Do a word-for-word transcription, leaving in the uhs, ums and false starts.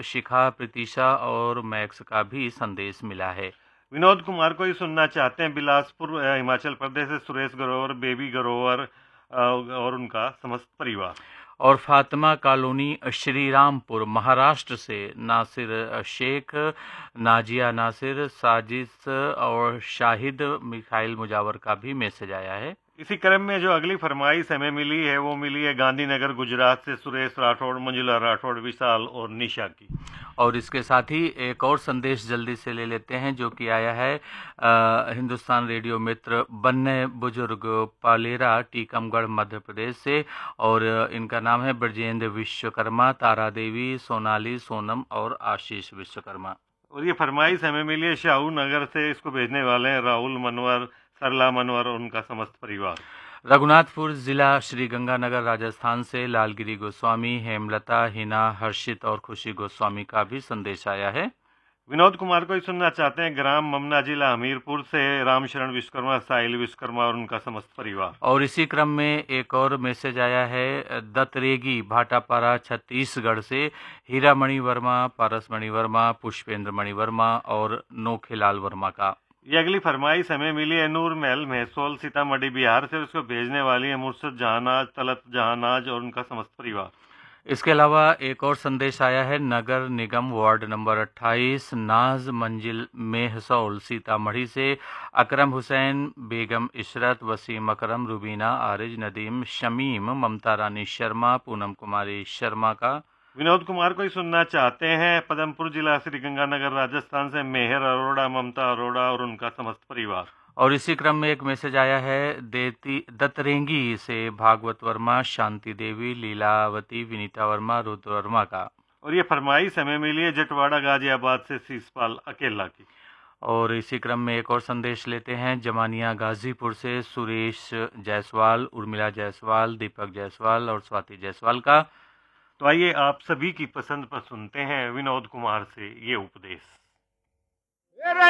शिखा, प्रीतिशा और मैक्स का भी संदेश मिला है। विनोद कुमार को ही सुनना चाहते हैं बिलासपुर अ, हिमाचल प्रदेश से सुरेश ग्रोवर, बेबी ग्रोवर अ, और उनका समस्त परिवार। और फातिमा कॉलोनी श्रीरामपुर महाराष्ट्र से नासिर शेख, नाजिया नासिर, साजिद और शाहिद मिखाइल मुजावर का भी मैसेज आया है। इसी क्रम में जो अगली फरमाइश हमें मिली है वो मिली है गांधीनगर गुजरात से सुरेश राठौड़, मंजुला राठौड़, विशाल और निशा की। और इसके साथ ही एक और संदेश जल्दी से ले लेते हैं जो कि आया है आ, हिंदुस्तान रेडियो मित्र बन्ने बुजुर्ग पालेरा, टीकमगढ़, मध्य प्रदेश से। और इनका नाम है ब्रजेंद्र विश्वकर्मा, तारा देवी, सोनाली, सोनम और आशीष विश्वकर्मा। और ये फरमाइश हमें मिली है शाहू नगर से। इसको भेजने वाले हैं राहुल मनवर, सरला मनवर और उनका समस्त परिवार। रघुनाथपुर जिला श्री गंगानगर राजस्थान से लालगिरी गोस्वामी, हेमलता, हिना, हर्षित और खुशी गोस्वामी का भी संदेश आया है। विनोद कुमार को ही सुनना चाहते हैं ग्राम ममना, जिला हमीरपुर से रामशरण विश्वकर्मा, साहिल विश्वकर्मा और उनका समस्त परिवार। और इसी क्रम में एक और मैसेज आया है दत्तरेगी, भाटापारा, छत्तीसगढ़ से हीरामणि वर्मा, पारसमणि वर्मा, पुष्पेंद्र मणि वर्मा और नोखेलाल वर्मा का। ये अगली फरमाइश हमें मिली है नूर महल महसोल, सीतामढ़ी, बिहार से। उसको भेजने वाली है मुर्शद जहानाज, तलत जहानाज और उनका समस्त परिवार। इसके अलावा एक और संदेश आया है नगर निगम वार्ड नंबर अट्ठाईस, नाज मंजिल, मेहसौल, सीतामढ़ी से अकरम हुसैन, बेगम इशरत, वसीम अकरम, रुबीना, आरिज, नदीम, शमीम, ममता रानी शर्मा, पूनम कुमारी शर्मा का। विनोद कुमार को ही सुनना चाहते हैं पदमपुर जिला श्री गंगानगर राजस्थान से मेहर अरोड़ा, ममता अरोड़ा और उनका समस्त परिवार। और इसी क्रम में एक मैसेज आया है देती दत्तरेंगी से भागवत वर्मा, शांति देवी, लीलावती, विनीता वर्मा, रुद्र वर्मा का। और ये फरमाइश हमें मिली है जटवाड़ा गाजियाबाद से शीशपाल अकेला की। और इसी क्रम में एक और संदेश लेते हैं जमानिया गाजीपुर से सुरेश जायसवाल, उर्मिला जायसवाल, दीपक जायसवाल और स्वाति जायसवाल का। तो आइए आप सभी की पसंद पर सुनते हैं विनोद कुमार से ये उपदेश।